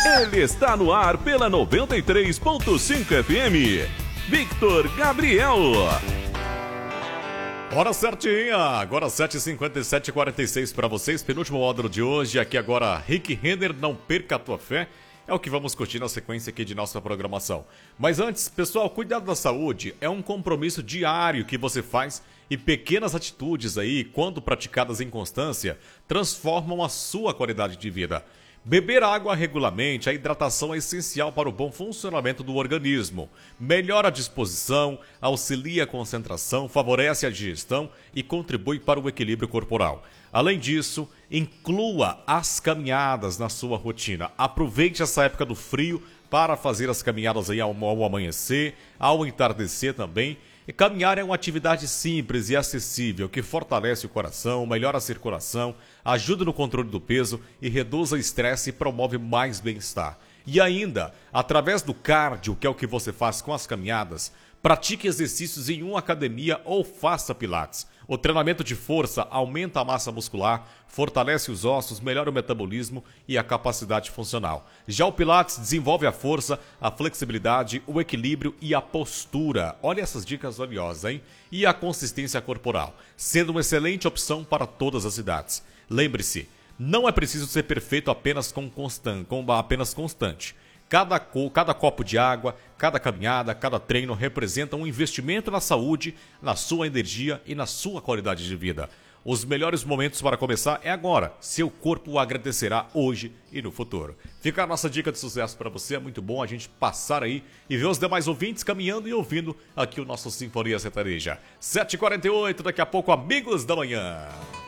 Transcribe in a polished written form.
Ele está no ar pela 93.5 FM. Victor Gabriel. Hora certinha, agora 7h57:46 para vocês, penúltimo módulo de hoje, aqui agora Rick Renner, Não Perca a Tua Fé, é o que vamos curtir na sequência aqui de nossa programação. Mas antes, pessoal, cuidado da saúde é um compromisso diário que você faz e pequenas atitudes aí, quando praticadas em constância, transformam a sua qualidade de vida. Beber água regularmente, a hidratação é essencial para o bom funcionamento do organismo. Melhora a disposição, auxilia a concentração, favorece a digestão e contribui para o equilíbrio corporal. Além disso, inclua as caminhadas na sua rotina. Aproveite essa época do frio para fazer as caminhadas aí ao amanhecer, ao entardecer também. E caminhar é uma atividade simples e acessível que fortalece o coração, melhora a circulação, ajuda no controle do peso e reduz o estresse e promove mais bem-estar. E ainda, através do cardio, que é o que você faz com as caminhadas, pratique exercícios em uma academia ou faça pilates. O treinamento de força aumenta a massa muscular, fortalece os ossos, melhora o metabolismo e a capacidade funcional. Já o pilates desenvolve a força, a flexibilidade, o equilíbrio e a postura. Olha essas dicas valiosas, hein? E a consistência corporal, sendo uma excelente opção para todas as idades. Lembre-se, não é preciso ser perfeito apenas constante. Cada copo de água, cada caminhada, cada treino representa um investimento na saúde, na sua energia e na sua qualidade de vida. Os melhores momentos para começar é agora. Seu corpo o agradecerá hoje e no futuro. Fica a nossa dica de sucesso para você. É muito bom a gente passar aí e ver os demais ouvintes caminhando e ouvindo aqui o nosso Sinfonia Sertaneja. 7h48, daqui a pouco, Amigos da Manhã.